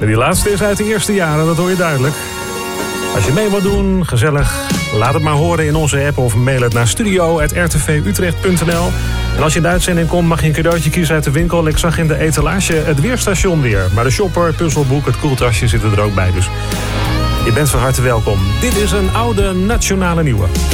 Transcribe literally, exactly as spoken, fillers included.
En die laatste is uit de eerste jaren, dat hoor je duidelijk. Als je mee wilt doen, gezellig, laat het maar horen in onze app of mail het naar studio at r t v utrecht punt n l. En als je in de uitzending komt, mag je een cadeautje kiezen uit de winkel. Ik zag in de etalage het weerstation weer. Maar de shopper, het puzzelboek, het koeltasje zitten er ook bij. Dus je bent van harte welkom. Dit is een oude nationale nieuwe.